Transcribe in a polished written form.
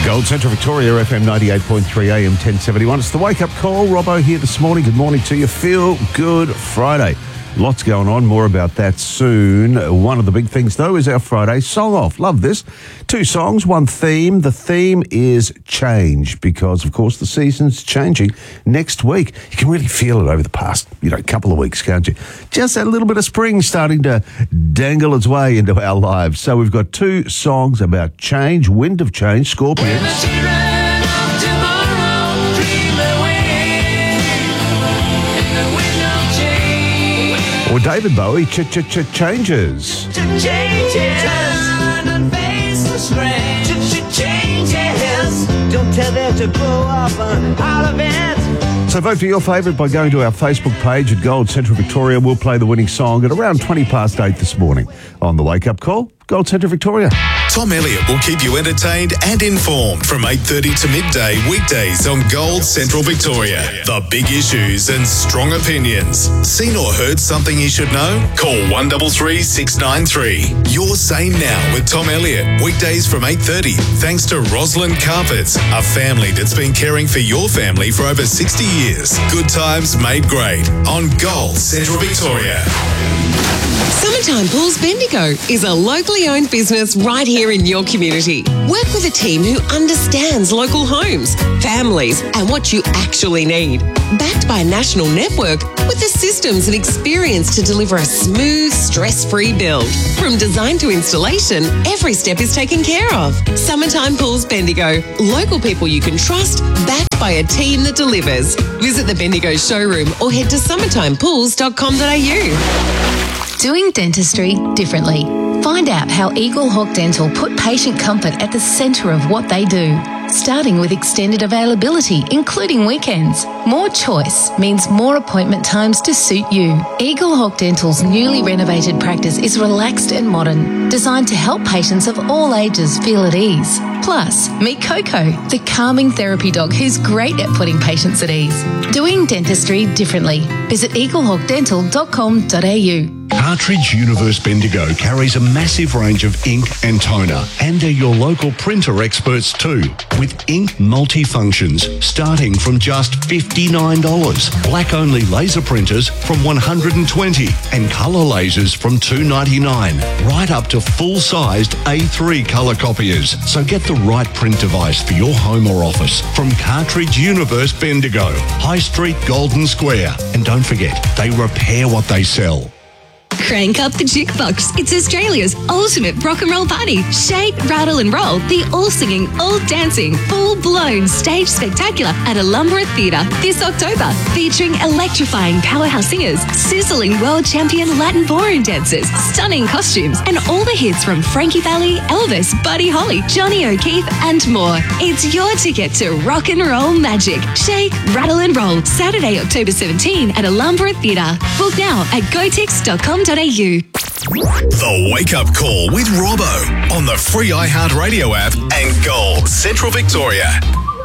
Gold Central Victoria, FM 98.3 AM 1071. It's the wake-up call. Robbo here this morning. Good morning to you. Feel Good Friday. Lots going on. More about that soon. One of the big things, though, is our Friday Song Off. Love this. 2 songs, 1 theme. The theme is change because, of course, the season's changing next week. You can really feel it over the past, couple of weeks, can't you? Just a little bit of spring starting to dangle its way into our lives. So we've got 2 songs about change, Wind of Change, Scorpions. Or David Bowie, Changes. Don't tell them to blow up out of it. So vote for your favourite by going to our Facebook page at Gold Central Victoria. We'll play the winning song at around 20 past 8 this morning on the Wake Up Call, Gold Central Victoria. Tom Elliott will keep you entertained and informed from 8:30 to midday weekdays on Gold Central Victoria. The big issues and strong opinions. Seen or heard something you should know? Call 133 693. Your Say Now with Tom Elliott. Weekdays from 8:30. Thanks to Roslyn Carpets, a family that's been caring for your family for over 60 years. Good times made great on Gold Central Victoria. Summertime Pools Bendigo is a locally owned business right here in your community. Work with a team who understands local homes, families, and what you actually need. Backed by a national network with the systems and experience to deliver a smooth, stress-free build. From design to installation, every step is taken care of. Summertime Pools Bendigo. Local people you can trust, backed by a team that delivers. Visit the Bendigo showroom or head to summertimepools.com.au. Doing dentistry differently. Find out how Eagle Hawk Dental put patient comfort at the centre of what they do. Starting with extended availability, including weekends. More choice means more appointment times to suit you. Eagle Hawk Dental's newly renovated practice is relaxed and modern, designed to help patients of all ages feel at ease. Plus, meet Coco, the calming therapy dog who's great at putting patients at ease. Doing dentistry differently. Visit eagleHawkDental.com.au. Cartridge Universe Bendigo carries a massive range of ink and toner and are your local printer experts too, with ink multi-functions starting from just $59, black-only laser printers from $120 and colour lasers from $299, right up to full-sized A3 colour copiers. So get the right print device for your home or office from Cartridge Universe Bendigo, High Street, Golden Square. And don't forget, they repair what they sell. Crank up the jukebox. It's Australia's ultimate rock and roll party. Shake, rattle and roll. The all-singing, all-dancing, full-blown stage spectacular at Alumbra Theatre this October. Featuring electrifying powerhouse singers, sizzling world champion Latin ballroom dancers, stunning costumes, and all the hits from Frankie Valli, Elvis, Buddy Holly, Johnny O'Keefe, and more. It's your ticket to rock and roll magic. Shake, rattle and roll. Saturday, October 17 at Alumbra Theatre. Book now at gotix.com.au. The Wake Up Call with Robbo on the free iHeartRadio app and Gold Central Victoria.